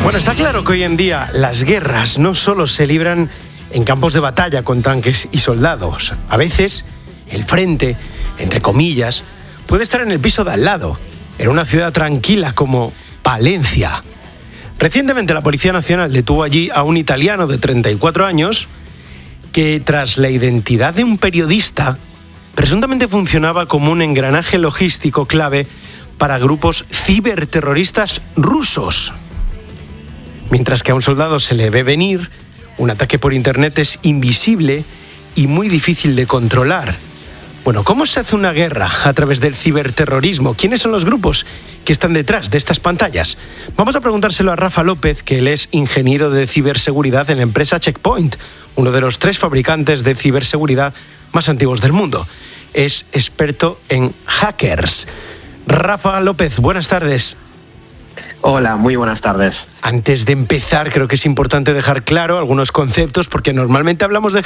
Bueno, está claro que hoy en día las guerras no solo se libran en campos de batalla con tanques y soldados. A veces el frente, entre comillas, puede estar en el piso de al lado, en una ciudad tranquila como Palencia. Recientemente la Policía Nacional detuvo allí a un italiano de 34 años que, tras la identidad de un periodista, presuntamente funcionaba como un engranaje logístico clave para grupos ciberterroristas rusos. Mientras que a un soldado se le ve venir, un ataque por internet es invisible y muy difícil de controlar. Bueno, ¿cómo se hace una guerra a través del ciberterrorismo? ¿Quiénes son los grupos que están detrás de estas pantallas? Vamos a preguntárselo a Rafa López, que él es ingeniero de ciberseguridad en la empresa Checkpoint, uno de los 3 fabricantes de ciberseguridad más antiguos del mundo. Es experto en hackers. Rafa López, buenas tardes. Hola, muy buenas tardes. Antes de empezar, creo que es importante dejar claro algunos conceptos, porque normalmente hablamos de